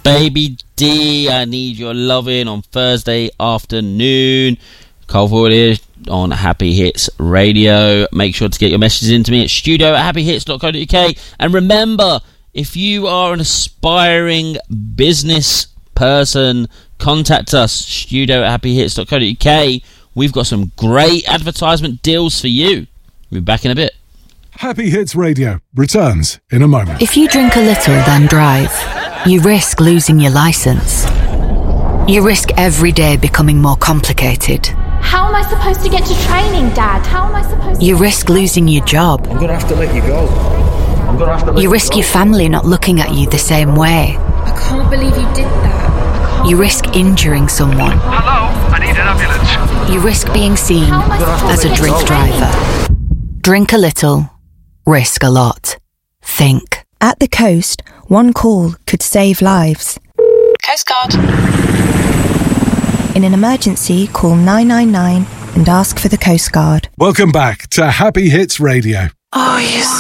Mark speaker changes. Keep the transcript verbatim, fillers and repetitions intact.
Speaker 1: Baby D, I Need Your Loving on Thursday afternoon. Cole Ford here on Happy Hits Radio. Make sure to get your messages into me at studio at happy hits dot co dot uk. And remember, if you are an aspiring business person, contact us, studio at happy hits dot co dot uk. We've got some great advertisement deals for you. We'll be back in a bit.
Speaker 2: Happy Hits Radio returns in a moment.
Speaker 3: If you drink a little, then drive, you risk losing your licence. You risk every day becoming more complicated.
Speaker 4: How am I supposed to get to training, Dad? How am I supposed to...
Speaker 3: You risk losing your job.
Speaker 5: I'm going to have to let you go. I'm going to have to let
Speaker 3: You risk
Speaker 5: you
Speaker 3: your family not looking at you the same way.
Speaker 4: I can't believe you did that.
Speaker 3: You risk injuring someone.
Speaker 6: Hello, I need an ambulance.
Speaker 3: You risk being seen as a drink driver. Drink a little, risk a lot. Think.
Speaker 7: At the coast, one call could save lives.
Speaker 8: Coast Guard.
Speaker 7: In an emergency, call nine nine nine and ask for the Coast Guard.
Speaker 2: Welcome back to Happy Hits Radio.
Speaker 8: Oh, yes.